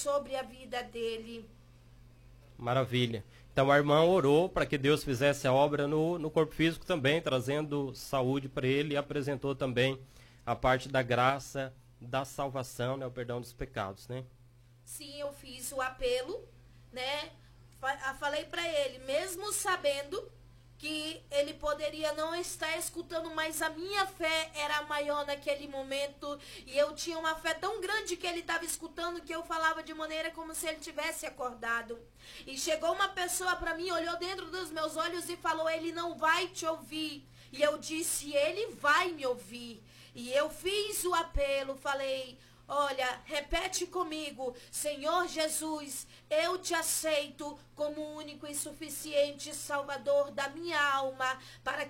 sobre a vida dele. Maravilha. Então a irmã orou para que Deus fizesse a obra no corpo físico também, trazendo saúde para ele, e apresentou também a parte da graça, da salvação, né, o perdão dos pecados, né? Sim, eu fiz o apelo, né? Falei para ele, mesmo sabendo que ele poderia não estar escutando, mas a minha fé era maior naquele momento, e eu tinha uma fé tão grande que ele estava escutando, que eu falava de maneira como se ele tivesse acordado. E chegou uma pessoa para mim, olhou dentro dos meus olhos e falou, ele não vai te ouvir. E eu disse, ele vai me ouvir. E eu fiz o apelo, falei, olha, repete comigo, Senhor Jesus, eu te aceito como único e suficiente Salvador da minha alma, para